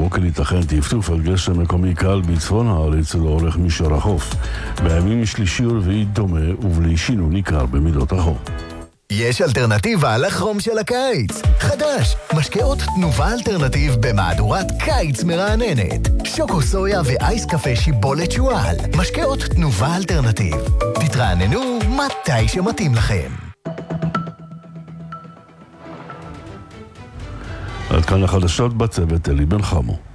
הבוקר ייתכן טפטוף על גשם מקומי קל בצפון הארץ ולא הולך מישור החוף. בימים שלישי ורביעי דומה ובלי שינוי ניכר במידות החום. יש אלטרנטיבה לחום של הקיץ. חדש, משקאות תנובה אלטרנטיב במהדורת קיץ מרעננת. שוקו סויה ואייס קפה שיבולת שואל. משקאות תנובה אלטרנטיב. תתרעננו מתי שמתאים לכם. עד כאן החדשות בצוות אלי בן חמו.